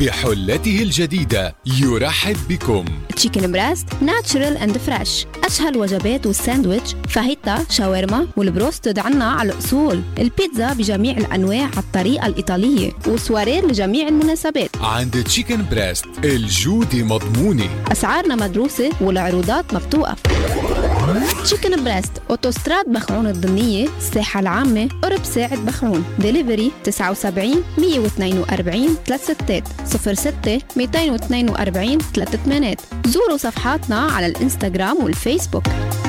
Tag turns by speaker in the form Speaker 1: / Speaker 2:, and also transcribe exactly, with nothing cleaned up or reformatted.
Speaker 1: بحلته الجديدة يرحب بكم
Speaker 2: تشيكن بريست ناتشرال اند فريش. أشهى الوجبات والساندويتش، فاهيتا، شاورما والبروستد عنا على الأصول. البيتزا بجميع الأنواع على الطريقة الإيطالية، وسوارير لجميع المناسبات.
Speaker 1: عند تشيكن بريست الجودة مضمونة،
Speaker 2: أسعارنا مدروسة والعروضات ما بتوقف. تشيكن بريست أوتوستراد بخعون الضمنية، الساحة العامة، قرب ساعة بخعون. ديليفري تسعة وسبعين مية واثنين وأربعين ثلاث ستات صفر ستة مئتين واثنين وأربعين ثلاث ثمانيات. زوروا صفحاتنا على الانستغرام والفيسبوك.